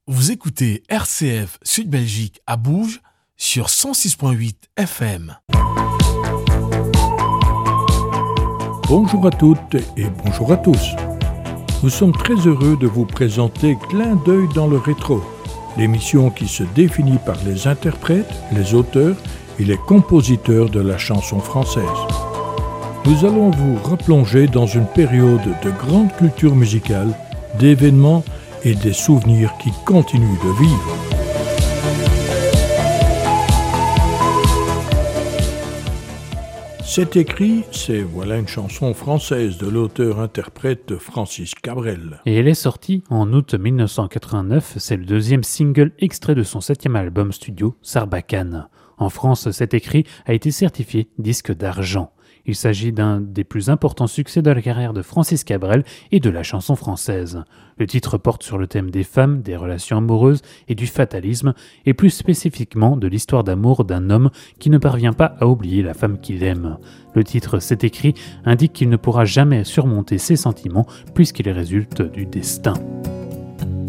Vous écoutez RCF Sud Belgique à Bourges sur 106.8 FM. Bonjour à toutes et bonjour à tous. Nous sommes très heureux de vous présenter Clin d'œil dans le rétro, l'émission qui se définit par les interprètes, les auteurs et les compositeurs de la chanson française. Nous allons vous replonger dans une période de grande culture musicale, d'événements et des souvenirs qui continuent de vivre. C'est écrit, voilà une chanson française de l'auteur-interprète Francis Cabrel. Et elle est sortie en août 1989, c'est le deuxième single extrait de son 7e album studio, Sarbacane. En France, cet écrit a été certifié disque d'argent. Il s'agit d'un des plus importants succès de la carrière de Francis Cabrel et de la chanson française. Le titre porte sur le thème des femmes, des relations amoureuses et du fatalisme, et plus spécifiquement de l'histoire d'amour d'un homme qui ne parvient pas à oublier la femme qu'il aime. Le titre C'est écrit indique qu'il ne pourra jamais surmonter ses sentiments puisqu'il résulte du destin.